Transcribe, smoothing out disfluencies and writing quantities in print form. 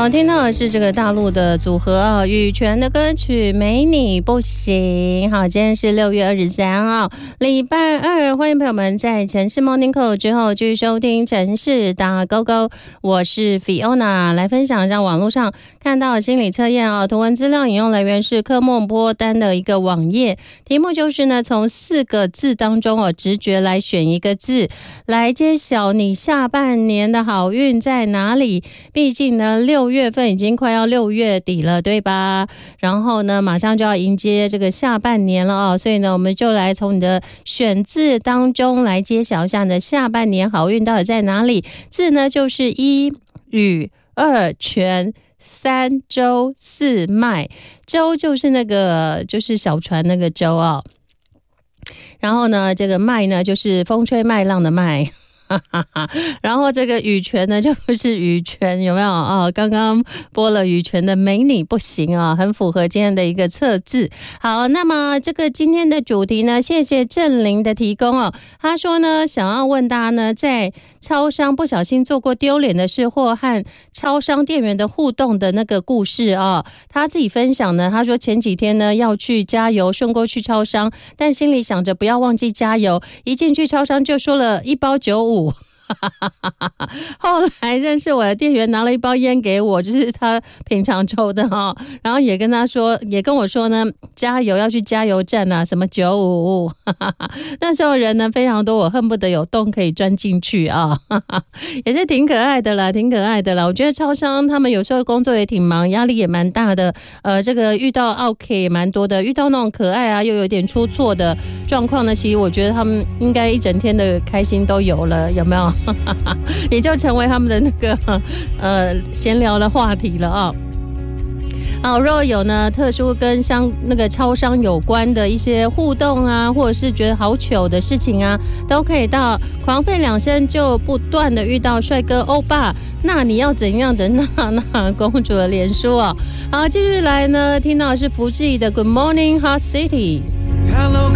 好，听到的是这个大陆的组合啊，羽泉的歌曲《没你不行》。好，今天是6月23号，礼拜二，欢迎朋友们在城市 Morning Call 之后继续收听城市打勾勾，我是 Fiona， 来分享一下网络上看到的心理测验啊，图文资料引用来源是科梦波丹的一个网页，题目就是呢，从4个字当中哦，直觉来选一个字，来揭晓你下半年的好运在哪里。毕竟呢，6月份已经快要6月底了，对吧？然后呢，马上就要迎接这个下半年了哦，所以呢，我们就来从你的选字当中来揭晓一下你的下半年好运到底在哪里。字呢，就是1羽、2泉、3舟、4麦。舟就是那个就是小船那个舟啊、哦，然后呢，这个麦呢就是风吹麦浪的麦。然后这个羽泉呢就是羽泉，有没有哦？刚刚播了羽泉的没你不行啊，很符合今天的一个测字。好，那么这个今天的主题呢，谢谢郑玲的提供哦。他说呢，想要问大家呢，在超商不小心做过丢脸的事或和超商店员的互动的那个故事啊、哦。他自己分享呢，他说前几天呢要去加油，顺过去超商，但心里想着不要忘记加油，一进去超商就说了1包95。后来认识我的店员拿了1包烟给我，就是他平常抽的哦，然后也跟我说呢，加油要去加油站啊，什么955。那时候人呢非常多，我恨不得有洞可以钻进去啊，也是挺可爱的啦，挺可爱的啦。我觉得超商他们有时候工作也挺忙，压力也蛮大的，这个遇到 OK 也蛮多的，遇到那种可爱啊又有点出错的状况呢，其实我觉得他们应该一整天的开心都有了，有没有？也就成为他们的那个闲聊的话题了啊、哦。好，若有呢特殊跟那个超商有关的一些互动啊，或者是觉得好糗的事情啊，都可以到狂吠2声就不断的遇到帅哥欧巴，那你要怎样的那公主的脸书哦。好，继续来呢，听到的是福智怡的 Good Morning Hot City。Hello